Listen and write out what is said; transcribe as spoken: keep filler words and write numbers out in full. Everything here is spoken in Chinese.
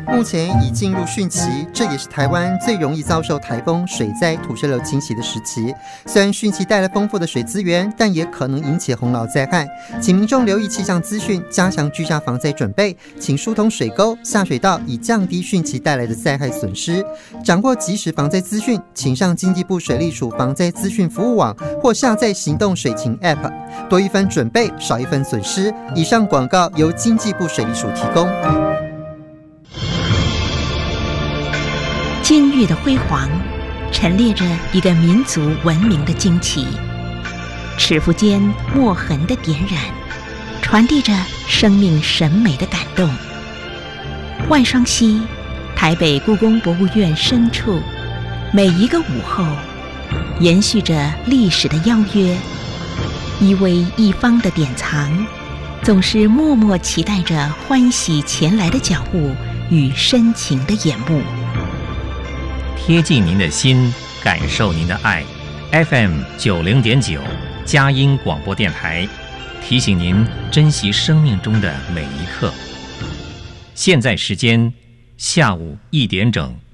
目前已进入汛期，这也是台湾最容易遭受台风、水灾、土石流侵袭的时期。虽然汛期带来丰富的水资源，但也可能引起洪涝灾害，请民众留意气象资讯，加强居家防灾准备，请疏通水沟、下水道，以降低汛期带来的灾害损失。掌握即时防灾资讯，请上经济部水利署防灾资讯服务网或下载行动水情 App， 多一分准备，少一分损失。以上广告由经济部水利署提供。 监狱的辉煌陈列着一个民族文明的惊奇，尺幅间墨痕的点染传递着生命审美的感动。万双溪，台北故宫博物院深处，每一个午后延续着历史的邀约，一微一方的典藏总是默默期待着欢喜前来的脚步与深情的眼目， 贴近您的心，感受您的爱。F M 九零点九佳音广播电台提醒您珍惜生命中的每一刻。现在时间下午一点整。